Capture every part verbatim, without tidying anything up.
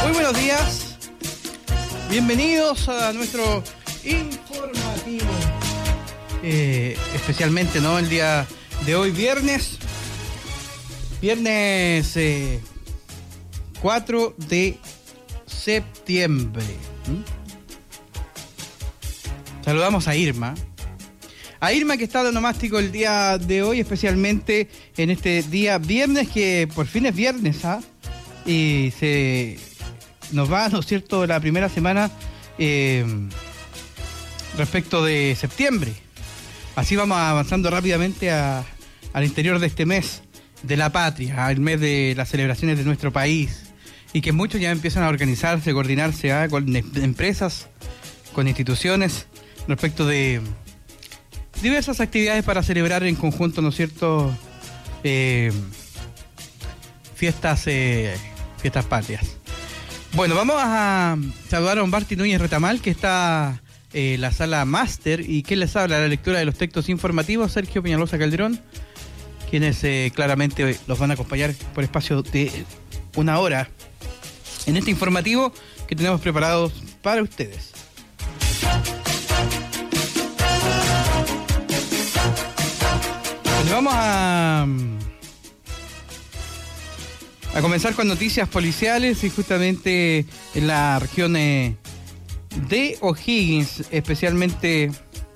Muy buenos días, bienvenidos a nuestro informativo, eh, especialmente, ¿no?, el día de hoy, viernes, viernes eh, cuatro de septiembre. ¿Mm? Saludamos a Irma, a Irma que está de onomástico el día de hoy, especialmente en este día viernes, que por fin es viernes, ¿ah? Y se nos va, ¿no es cierto?, la primera semana eh, respecto de septiembre. Así vamos avanzando rápidamente a, al interior de este mes de la patria, el mes de las celebraciones de nuestro país, y que muchos ya empiezan a organizarse, coordinarse, ¿ah?, con empresas, con instituciones, respecto de diversas actividades para celebrar en conjunto, ¿no es cierto?, eh, fiestas, eh, fiestas patrias. Bueno, vamos a saludar a don Barty Núñez Retamal, que está en eh, la sala máster, y que les habla la lectura de los textos informativos, Sergio Peñalosa Calderón, quienes eh, claramente los van a acompañar por espacio de una hora en este informativo que tenemos preparados para ustedes. Bueno, vamos a... A comenzar con noticias policiales, y justamente en la región eh, de O'Higgins, especialmente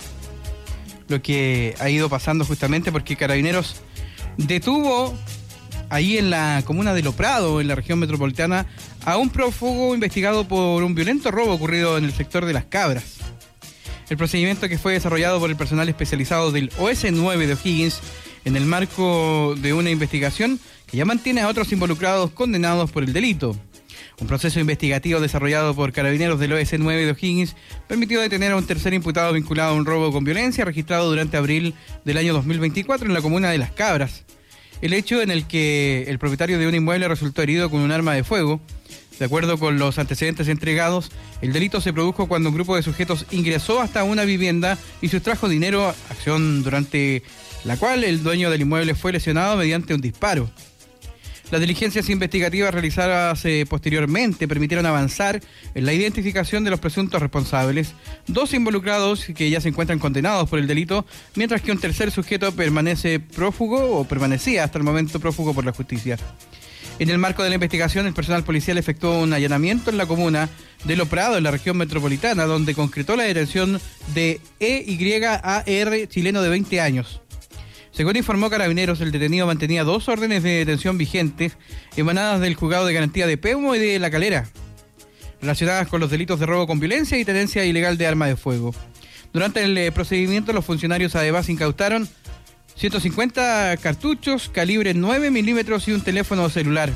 lo que ha ido pasando justamente porque Carabineros detuvo ahí en la comuna de Loprado, en la región metropolitana, a un prófugo investigado por un violento robo ocurrido en el sector de Las Cabras. El procedimiento, que fue desarrollado por el personal especializado del O S nueve de O'Higgins en el marco de una investigación que ya mantiene a otros involucrados condenados por el delito. Un proceso investigativo desarrollado por Carabineros del O S nueve de O'Higgins permitió detener a un tercer imputado vinculado a un robo con violencia registrado durante abril del año dos mil veinticuatro en la comuna de Las Cabras. El hecho en el que el propietario de un inmueble resultó herido con un arma de fuego. De acuerdo con los antecedentes entregados, el delito se produjo cuando un grupo de sujetos ingresó hasta una vivienda y sustrajo dinero, acción durante la cual el dueño del inmueble fue lesionado mediante un disparo. Las diligencias investigativas realizadas eh, posteriormente permitieron avanzar en la identificación de los presuntos responsables, dos involucrados que ya se encuentran condenados por el delito, mientras que un tercer sujeto permanece prófugo o permanecía hasta el momento prófugo por la justicia. En el marco de la investigación, el personal policial efectuó un allanamiento en la comuna de Loprado, en la región metropolitana, donde concretó la detención de E Y A R, chileno de veinte años. Según informó Carabineros, el detenido mantenía dos órdenes de detención vigentes emanadas del Juzgado de Garantía de Peumo y de La Calera, relacionadas con los delitos de robo con violencia y tenencia ilegal de arma de fuego. Durante el eh, procedimiento, los funcionarios además incautaron ciento cincuenta cartuchos, calibre nueve milímetros y un teléfono celular.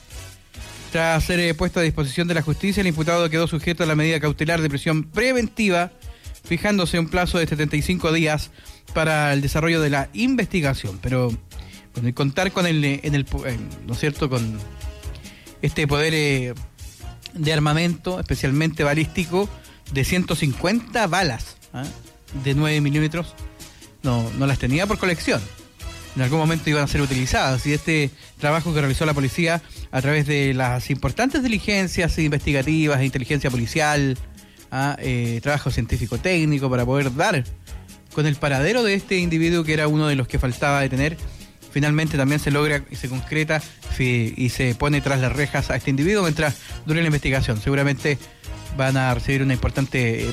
Tras ser eh, puesto a disposición de la justicia, el imputado quedó sujeto a la medida cautelar de prisión preventiva, fijándose un plazo de setenta y cinco días para el desarrollo de la investigación. Pero bueno, y contar con el, en el, ¿no es cierto?, con este poder eh, de armamento, especialmente balístico, de ciento cincuenta balas, ¿eh?, de nueve milímetros, no, no las tenía por colección. En algún momento iban a ser utilizadas, y este trabajo que realizó la policía a través de las importantes diligencias investigativas e inteligencia policial, a eh, trabajo científico-técnico para poder dar con el paradero de este individuo, que era uno de los que faltaba detener, finalmente también se logra y se concreta y se pone tras las rejas a este individuo mientras dure la investigación. Seguramente van a recibir una importante